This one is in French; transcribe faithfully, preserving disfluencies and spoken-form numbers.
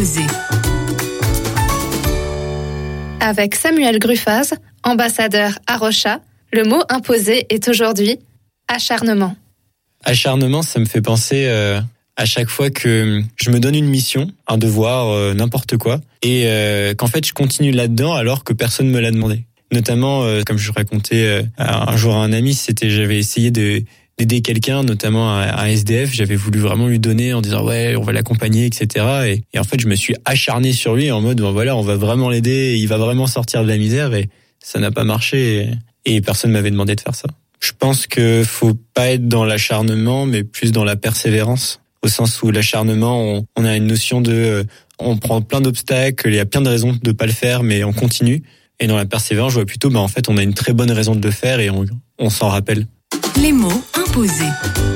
imposés. Avec Samuel Gruffaz, ambassadeur à Rocha, le mot imposé est aujourd'hui acharnement. Acharnement, ça me fait penser euh, à chaque fois que je me donne une mission, un devoir, euh, n'importe quoi, et euh, qu'en fait je continue là-dedans alors que personne me l'a demandé. Notamment, euh, comme je racontais euh, un jour à un ami, c'était j'avais essayé de d'aider quelqu'un, notamment un, un S D F. J'avais voulu vraiment lui donner en disant ouais, on va l'accompagner, et cetera. Et, et en fait, je me suis acharné sur lui en mode bon voilà, on va vraiment l'aider, il va vraiment sortir de la misère. Et ça n'a pas marché. Et, et personne m'avait demandé de faire ça. Je pense que faut pas être dans l'acharnement, mais plus dans la persévérance. Au sens où l'acharnement, on, on a une notion de, euh, on prend plein d'obstacles, il y a plein de raisons de pas le faire, mais on continue. Et dans la persévérance, je vois plutôt, bah en fait, on a une très bonne raison de le faire et on, on s'en rappelle. Les mots imposés.